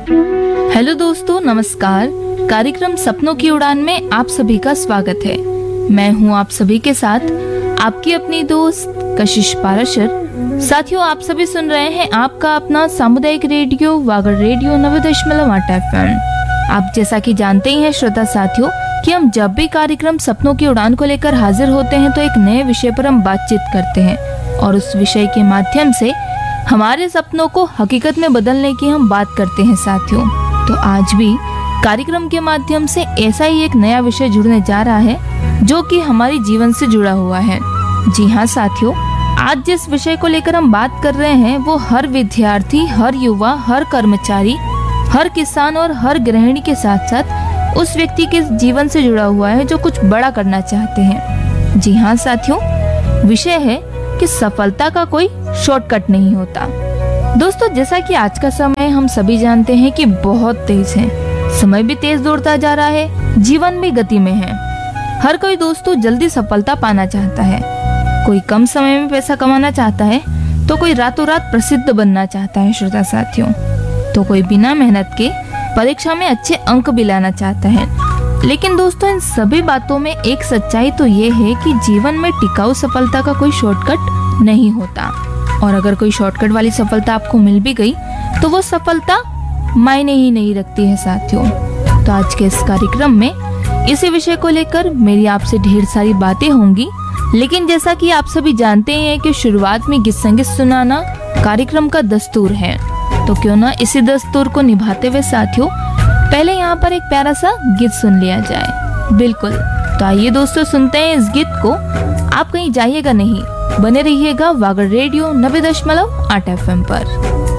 Hello दोस्तों, नमस्कार। कार्यक्रम सपनों की उड़ान में आप सभी का स्वागत है। मैं हूं आप सभी के साथ आपकी अपनी दोस्त कशिश पाराशर। साथियों, आप सभी सुन रहे हैं आपका अपना सामुदायिक रेडियो वागड़ रेडियो 90.8 FM। आप जैसा कि जानते ही हैं श्रोता साथियों कि हम जब भी कार्यक्रम सपनों की उड़ान को लेकर हाजिर होते हैं तो एक नए विषय पर हम बातचीत करते हैं और उस विषय के माध्यम से हमारे सपनों को हकीकत में बदलने की हम बात करते हैं साथियों। तो आज भी कार्यक्रम के माध्यम से ऐसा ही एक नया विषय जुड़ने जा रहा है जो कि हमारी जीवन से जुड़ा हुआ है। जी हाँ साथियों, आज जिस विषय को लेकर हम बात कर रहे हैं वो हर विद्यार्थी, हर युवा, हर कर्मचारी, हर किसान और हर गृहिणी के साथ साथ उस व्यक्ति के जीवन से जुड़ा हुआ है जो कुछ बड़ा करना चाहते हैं। जी हाँ साथियों, विषय है कि सफलता का कोई शॉर्टकट नहीं होता। दोस्तों, जैसा कि आज का समय हम सभी जानते हैं कि बहुत तेज है, समय भी तेज दौड़ता जा रहा है, जीवन भी गति में है। हर कोई दोस्तों जल्दी सफलता पाना चाहता है, कोई कम समय में पैसा कमाना चाहता है तो कोई रातों रात प्रसिद्ध बनना चाहता है श्रोता साथियों, तो कोई बिना मेहनत के परीक्षा में अच्छे अंक भी लाना चाहता है। लेकिन दोस्तों, इन सभी बातों में एक सच्चाई तो ये है कि जीवन में टिकाऊ सफलता का कोई शॉर्टकट नहीं होता, और अगर कोई शॉर्टकट वाली सफलता आपको मिल भी गई तो वो सफलता मायने ही नहीं रखती है साथियों। तो आज के इस कार्यक्रम में इसी विषय को लेकर मेरी आपसे ढेर सारी बातें होंगी, लेकिन जैसा कि आप सभी जानते हैं कि शुरुआत में गीत संगीत सुनाना कार्यक्रम का दस्तूर है, तो क्यों ना इसी दस्तूर को निभाते हुए साथियों पहले यहाँ पर एक प्यारा सा गीत सुन लिया जाए। बिल्कुल, तो आइए दोस्तों सुनते हैं इस गीत को। आप कहीं जाइएगा नहीं, बने रहिएगा वागड़ रेडियो 90.8 FM पर।